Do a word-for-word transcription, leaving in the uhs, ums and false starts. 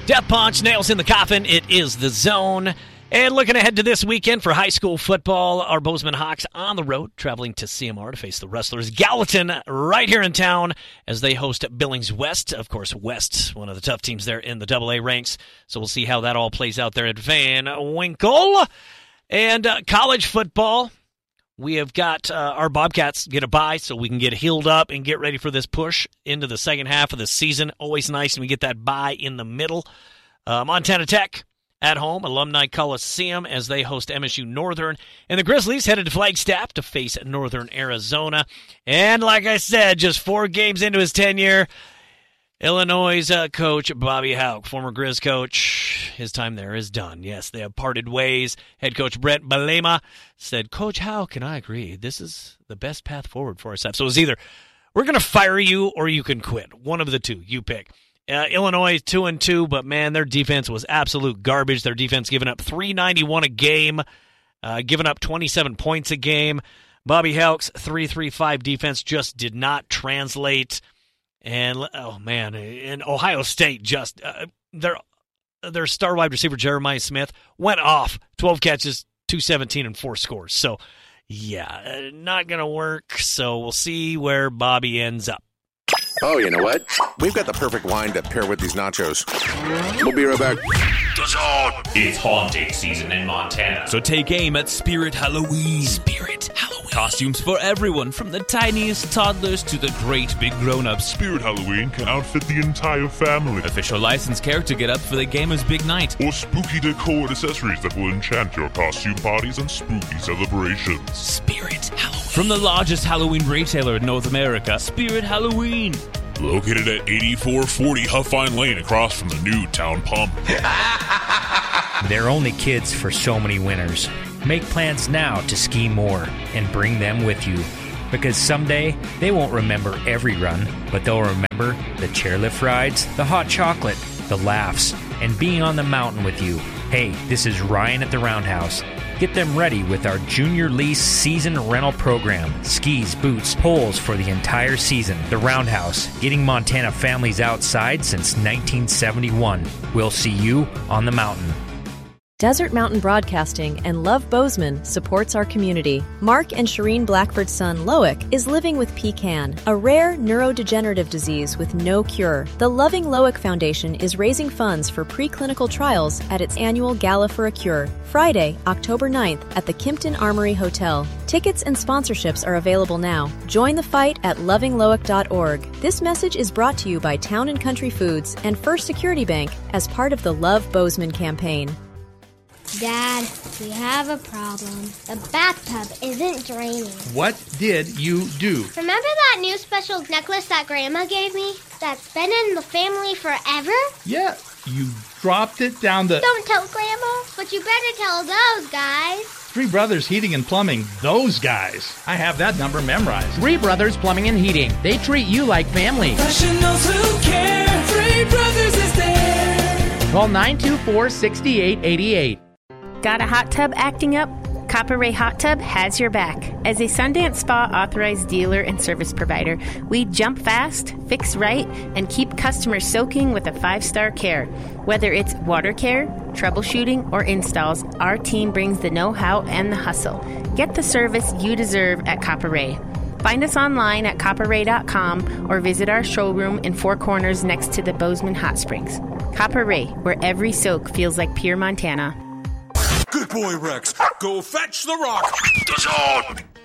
Death Punch, nails in the coffin. It is The Zone. And looking ahead to this weekend for high school football, our Bozeman Hawks on the road, traveling to C M R to face the Wrestlers Gallatin right here in town as they host Billings West. Of course, West, one of the tough teams there in the double A ranks. So we'll see how that all plays out there at Van Winkle. And uh, college football, we have got uh, our Bobcats get a bye so we can get healed up and get ready for this push into the second half of the season. Always nice when we get that bye in the middle. Uh, Montana Tech at home, Alumni Coliseum, as they host M S U Northern. And the Grizzlies headed to Flagstaff to face Northern Arizona. And like I said, just four games into his tenure, Illinois' uh, coach, Bobby Hauck, former Grizz coach, his time there is done. Yes, they have parted ways. Head coach Brent Balema said, Coach Hauck and I agree, this is the best path forward for ourselves. So it's either we're going to fire you or you can quit. One of the two. You pick. Uh, Illinois two and two, but man, their defense was absolute garbage. Their defense giving up three ninety-one a game, uh, giving up twenty-seven points a game. Bobby Hauck's three three five defense just did not translate. And oh man, and Ohio State just uh, their their star wide receiver Jeremiah Smith went off, twelve catches, two seventeen, and four scores. So yeah, not gonna work. So we'll see where Bobby ends up. Oh, you know what? We've got the perfect wine to pair with these nachos. We'll be right back. It's haunting season in Montana. So take aim at Spirit Halloween. Spirit Halloween. Costumes for everyone, from the tiniest toddlers to the great big grown-ups. Spirit Halloween can outfit the entire family. Official licensed character get up for the gamer's big night. Or spooky decor and accessories that will enchant your costume parties and spooky celebrations. Spirit Halloween. From the largest Halloween retailer in North America, Spirit Halloween. Located at eighty-four forty Huffine Lane across from the new Town Pump. They're only kids for so many winners. Make plans now to ski more and bring them with you. Because someday, they won't remember every run, but they'll remember the chairlift rides, the hot chocolate, the laughs, and being on the mountain with you. Hey, this is Ryan at the Roundhouse. Get them ready with our Junior Lease Season Rental Program. Skis, boots, poles for the entire season. The Roundhouse, getting Montana families outside since nineteen seventy-one. We'll see you on the mountain. Desert Mountain Broadcasting and Love Bozeman supports our community. Mark and Shireen Blackford's son, Loic, is living with P C A N, a rare neurodegenerative disease with no cure. The Loving Loic Foundation is raising funds for preclinical trials at its annual Gala for a Cure, Friday, October ninth at the Kimpton Armory Hotel. Tickets and sponsorships are available now. Join the fight at loving loic dot org. This message is brought to you by Town and Country Foods and First Security Bank as part of the Love Bozeman campaign. Dad, we have a problem. The bathtub isn't draining. What did you do? Remember that new special necklace that Grandma gave me? That's been in the family forever? Yeah, you dropped it down the... Don't tell Grandma, but you better tell those guys. Three Brothers Heating and Plumbing, those guys. I have that number memorized. Three Brothers Plumbing and Heating. They treat you like family. Professionals who care. Three Brothers is there. Call nine two four, six eight eight eight. Got a hot tub acting up? Copper Ray Hot Tub has your back. As a Sundance Spa authorized dealer and service provider, we jump fast, fix right, and keep customers soaking with a five-star care. Whether it's water care, troubleshooting, or installs, our team brings the know-how and the hustle. Get the service you deserve at Copper Ray. Find us online at copper ray dot com or visit our showroom in Four Corners next to the Bozeman Hot Springs. Copper Ray, where every soak feels like pure Montana. Good boy, Rex. Go fetch the rock. The Zone.